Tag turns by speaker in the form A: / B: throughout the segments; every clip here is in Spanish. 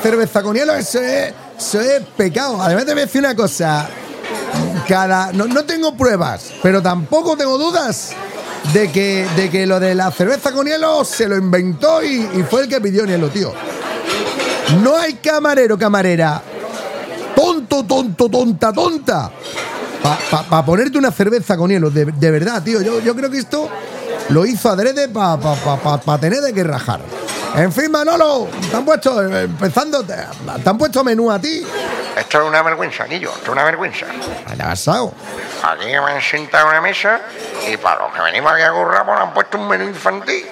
A: cerveza con hielo, eso es pecado. Además te voy a decir una cosa. No tengo pruebas, pero tampoco tengo dudas de que lo de la cerveza con hielo se lo inventó y fue el que pidió hielo, tío. No hay camarero, camarera tonta para ponerte una cerveza con hielo, de verdad, tío. Yo creo que esto lo hizo adrede para tener de qué rajar. En fin, Manolo, te han puesto menú a ti.
B: Esto es una vergüenza, Guillo, esto es una vergüenza.
A: ¿Qué ha pasado?
B: Aquí me han sentado en una mesa y para los que venimos aquí a currar, pues han puesto un menú infantil.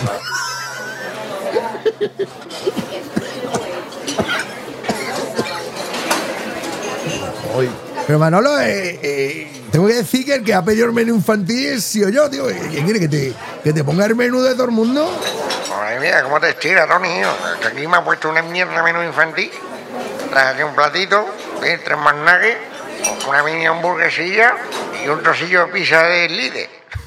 A: Pero Manolo, tengo que decir que el que ha pedido el menú infantil es sí o yo, tío. ¿Quién quiere que te ponga el menú de todo el mundo?
B: Ay, mira, cómo te estira, Tony. Que aquí me ha puesto una mierda de menú infantil. Trae aquí un platito, 3 más nuggets, una mini hamburguesilla y un trocillo de pizza de Lidl.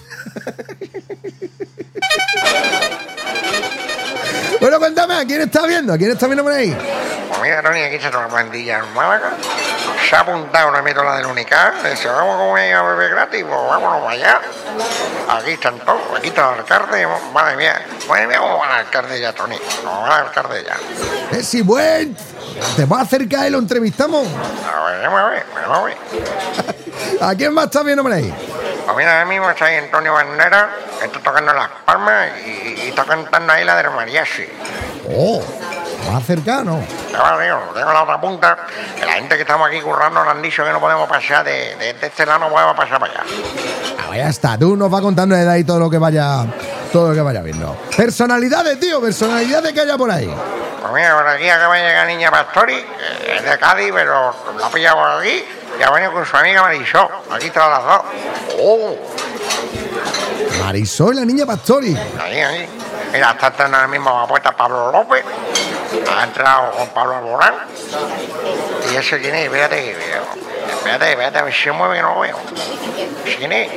A: Bueno, cuéntame, ¿a quién está viendo? ¿A quién está viendo por ahí?
B: Pues mira, Tony, aquí está toda la pandilla en Málaga. Se ha apuntado una métola del Unicar. Dice, vamos a comer a beber gratis, pues vámonos para allá. Aquí están todos, aquí está el alcalde. Madre mía, cómo va el alcalde ya, Tony. Cómo va el alcalde ya.
A: Sí, buen. ¿Te vas a acercar y lo entrevistamos?
B: A ver.
A: ¿A quién más está viendo por ahí?
B: Pues mira, ahora mismo está ahí Antonio Bandera, que está tocando las palmas y está cantando ahí la del mariachi.
A: Oh, más cercano.
B: Tengo la otra punta, que la gente que estamos aquí currando nos han dicho que no podemos pasar de este lado, no podemos pasar para allá.
A: Ya está, tú nos vas contando de ahí todo lo que vaya viendo. Personalidades, tío, personalidades que haya por ahí.
B: Pues mira, por aquí acaba de llegar Niña Pastori, que es de Cádiz, pero la ha pillado por aquí y ha venido con su amiga Marisol. Aquí están las dos. ¡Oh!
A: Marisol, la Niña Pastori.
B: Ahí. Mira, está entrando ahora mismo a la puerta Pablo López. Ha entrado con Pablo Alborán. ¿Y ese quién es? Espérate, a ver si se mueve que no lo veo. ¿Quién es?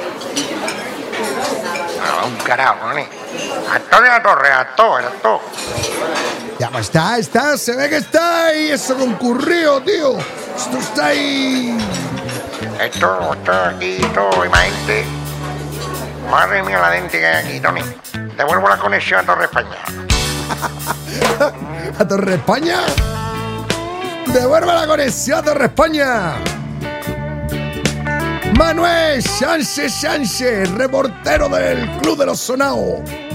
B: Un carajo, ¿no? Antonio Torre, actor.
A: Ya pues está, se ve que está ahí, eso concurrido, tío. Esto está ahí.
B: Esto aquí, todo, imagínate. Madre mía, la dente que hay aquí, Tony. Devuelvo la conexión a Torre España.
A: ¿A Torre España? ¡Devuelva la conexión a Torre España! Manuel Sánchez, reportero del Club de los Sonaos.